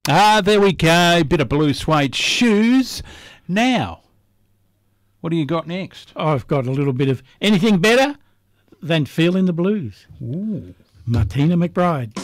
Ah, there we go. Bit of blue suede shoes. Now, what do you got next? I've got a little bit of anything better than Feeling the Blues. Ooh. Martina McBride.